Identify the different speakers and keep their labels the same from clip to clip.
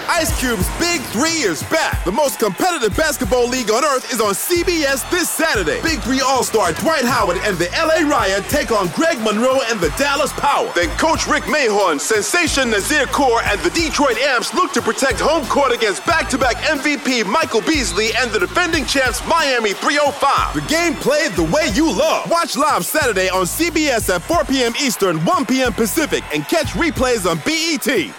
Speaker 1: Ice Cube's Big 3 is back. The most competitive basketball league on earth is on CBS this Saturday. Big 3 All-Star Dwight Howard and the LA Riot take on Greg Monroe and the Dallas Power. Then Coach Rick Mahorn, Sensation Nazir Kaur, and the Detroit Amps look to protect home court against back-to-back MVP Michael Beasley and the defending champs Miami 305. The game played the way you love. Watch live Saturday on CBS at 4 p.m. Eastern, 1 p.m. Pacific, and catch replays on BET.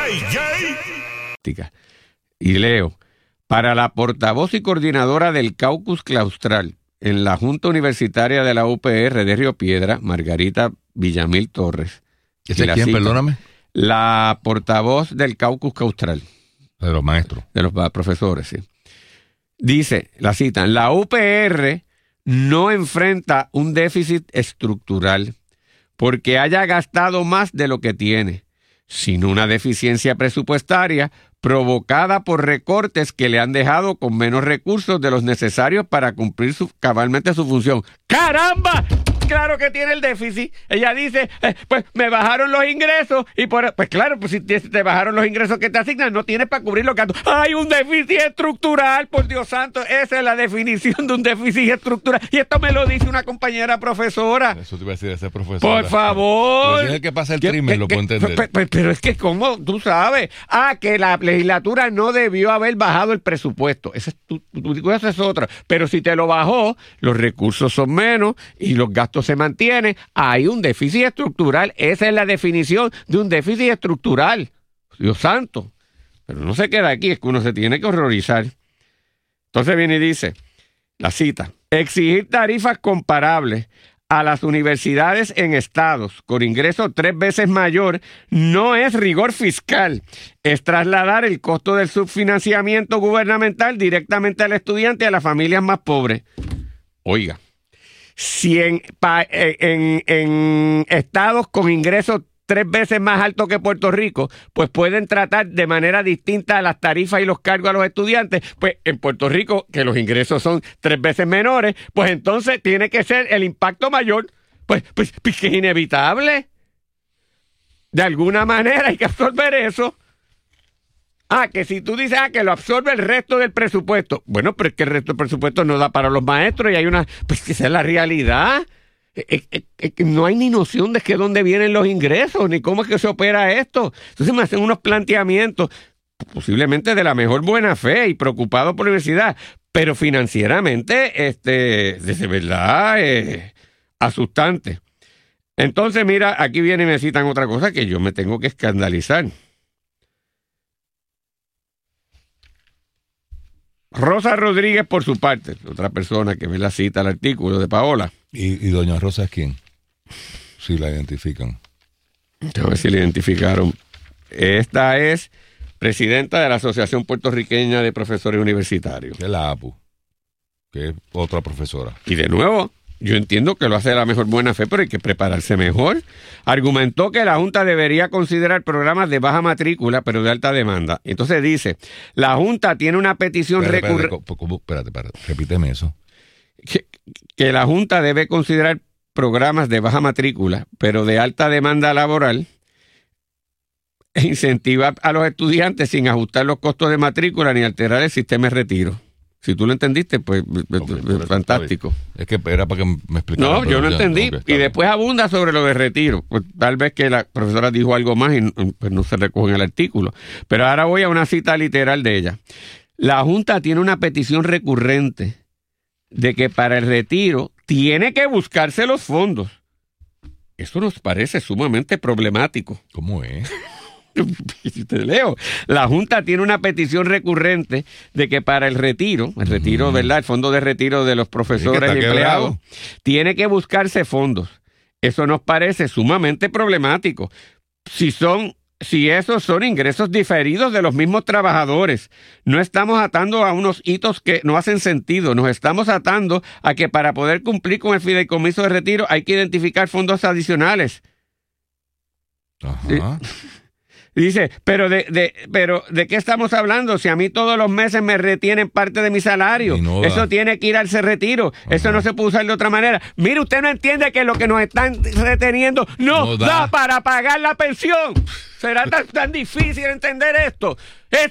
Speaker 2: Y leo, para la portavoz y coordinadora del caucus claustral en la Junta Universitaria de la UPR de Río Piedra, Margarita Villamil Torres.
Speaker 3: ¿Ese es quién, perdóname?
Speaker 2: La portavoz del caucus claustral.
Speaker 3: De los maestros.
Speaker 2: De los profesores, sí. Dice, la citan, la UPR no enfrenta un déficit estructural porque haya gastado más de lo que tiene, sino una deficiencia presupuestaria provocada por recortes que le han dejado con menos recursos de los necesarios para cumplir cabalmente su función. ¡Caramba! Claro que tiene el déficit. Ella dice, pues me bajaron los ingresos y pues claro, pues si te bajaron los ingresos que te asignan, no tienes para cubrir los gastos. ¡Hay un déficit estructural! Por Dios santo, esa es la definición de un déficit estructural. Y esto me lo dice una compañera profesora.
Speaker 3: Eso te iba a decir ese profesor.
Speaker 2: Por favor.
Speaker 3: Pero si es el que pasa el trimmer, lo puedo entender.
Speaker 2: Pero es que, ¿cómo? Tú sabes. Que la legislatura no debió haber bajado el presupuesto. Esa es otra. Pero si te lo bajó, los recursos son menos y los gastos se mantienen. Hay un déficit estructural. Esa es la definición de un déficit estructural. Dios santo. Pero no se queda aquí, es que uno se tiene que horrorizar. Entonces viene y dice, la cita, exigir tarifas comparables a las universidades en estados con ingreso 3 veces mayor no es rigor fiscal, es trasladar el costo del subfinanciamiento gubernamental directamente al estudiante y a las familias más pobres. Oiga, si en estados con ingresos 3 veces más altos que Puerto Rico, pues pueden tratar de manera distinta las tarifas y los cargos a los estudiantes, pues en Puerto Rico, que los ingresos son 3 veces menores, pues entonces tiene que ser el impacto mayor, pues que es inevitable. De alguna manera hay que absorber eso. Que si tú dices que lo absorbe el resto del presupuesto, bueno, pero es que el resto del presupuesto no da para los maestros y hay una, pues esa es la realidad. No hay ni noción de dónde vienen los ingresos, ni cómo es que se opera esto. Entonces me hacen unos planteamientos, posiblemente de la mejor buena fe y preocupado por la universidad, pero financieramente, de verdad, asustante. Entonces, mira, aquí viene y me citan otra cosa que yo me tengo que escandalizar. Rosa Rodríguez, por su parte, otra persona que ve la cita al artículo de Paola.
Speaker 3: ¿Y doña Rosa es quién? Si la identifican.
Speaker 2: A ver si la identificaron. Esta es presidenta de la Asociación Puertorriqueña de Profesores Universitarios.
Speaker 3: Que es la APU, que es otra profesora.
Speaker 2: Y de nuevo, yo entiendo que lo hace de la mejor buena fe, pero hay que prepararse mejor. Argumentó que la Junta debería considerar programas de baja matrícula, pero de alta demanda. Entonces dice, la Junta tiene una petición recurrente.
Speaker 3: Espérate, repíteme eso.
Speaker 2: Que la Junta debe considerar programas de baja matrícula, pero de alta demanda laboral, e incentivar a los estudiantes sin ajustar los costos de matrícula ni alterar el sistema de retiro. Si tú lo entendiste, pues fantástico.
Speaker 3: Es que era para que me explicara.
Speaker 2: No, yo no entendí. Y después abunda sobre lo de retiro. Pues tal vez que la profesora dijo algo más y pues no se recoge en el artículo. Pero ahora voy a una cita literal de ella. La Junta tiene una petición recurrente de que para el retiro tiene que buscarse los fondos. Eso nos parece sumamente problemático.
Speaker 3: ¿Cómo es?
Speaker 2: Te leo. La Junta tiene una petición recurrente de que para el retiro, ¿verdad? El fondo de retiro de los profesores y empleados, tiene que buscarse fondos. Eso nos parece sumamente problemático. Si esos son ingresos diferidos de los mismos trabajadores, no estamos atando a unos hitos que no hacen sentido, nos estamos atando a que para poder cumplir con el fideicomiso de retiro hay que identificar fondos adicionales.
Speaker 3: Ajá.
Speaker 2: Dice, pero ¿de qué estamos hablando? Si a mí todos los meses me retienen parte de mi salario, eso tiene que ir al retiro. Ajá. Eso no se puede usar de otra manera. Mire, usted no entiende que lo que nos están reteniendo no da para pagar la pensión. ¿Será tan difícil entender esto?